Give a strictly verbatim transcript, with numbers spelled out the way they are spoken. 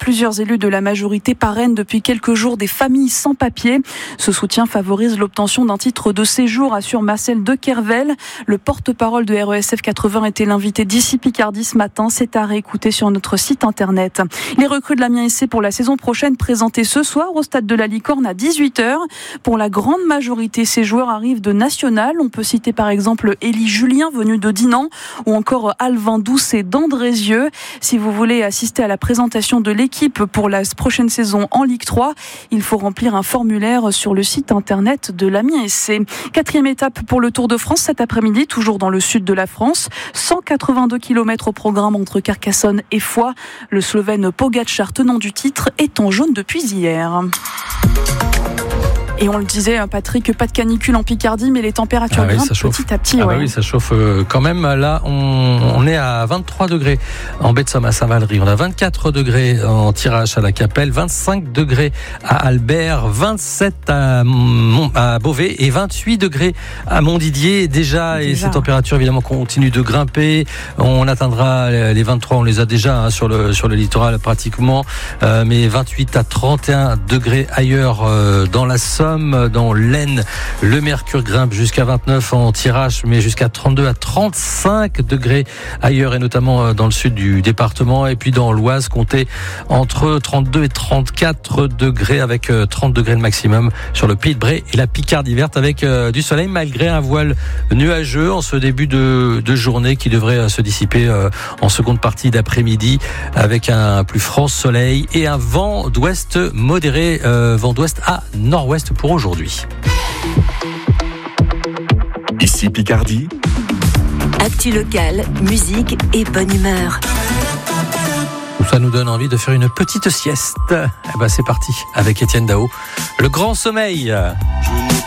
Plusieurs élus de la majorité parrainent depuis quelques jours des familles sans papier. Ce soutien favorise l'obtention d'un titre de séjour, assure Marcel de Kervel. Le porte-parole de R E S F quatre-vingts était l'invité d'ici Picardie ce matin. C'est à réécouter sur notre site internet. Les recrues de l'Amiens S C pour la saison prochaine présentées ce soir au stade de la Licorne à dix-huit heures. Pour la grande majorité, ces joueurs arrivent de national. On peut citer par exemple Élie Julien, venu de Dinan, ou encore Alvin Doucet d'Andrézieux. Si vous voulez assister à la présentation de l'équipe pour la prochaine saison en Ligue trois, il faut remplir un formulaire sur le site internet de l'Amiens S C. Quatrième étape pour le Tour de France cet après-midi, toujours dans le sud de la France. cent quatre-vingt-deux kilomètres au programme entre Carcassonne et Foix. Le Slovène Pogačar, tenant du titre, est en jaune depuis hier. Et on le disait, Patrick, pas de canicule en Picardie, mais les températures ah oui, grimpent petit à petit. Ah ouais. bah oui, ça chauffe quand même. Là, on, on est à vingt-trois degrés en baie de Somme à Saint-Valery. On a vingt-quatre degrés en Tirage à la Capelle, vingt-cinq degrés à Albert, vingt-sept à, Mont, à Beauvais et vingt-huit degrés à Montdidier. Déjà, déjà, et ces températures évidemment continuent de grimper. On atteindra les vingt-trois, on les a déjà hein, sur le sur le littoral pratiquement, euh, mais vingt-huit à trente et un degrés ailleurs euh, dans la Somme. Dans l'Aisne, le mercure grimpe jusqu'à vingt-neuf en Tirage, mais jusqu'à trente-deux à trente-cinq degrés ailleurs, et notamment dans le sud du département. Et puis dans l'Oise, comptez entre trente-deux et trente-quatre degrés, avec trente degrés le maximum sur le Pays de Bray et la Picardie verte, avec du soleil malgré un voile nuageux en ce début de, de journée qui devrait se dissiper en seconde partie d'après-midi, avec un plus franc soleil et un vent d'ouest modéré, euh, vent d'ouest à nord-ouest pour aujourd'hui. Ici Picardie. Actu locale, musique et bonne humeur. Ça nous donne envie de faire une petite sieste. Eh ben c'est parti avec Étienne Dao. Le grand sommeil.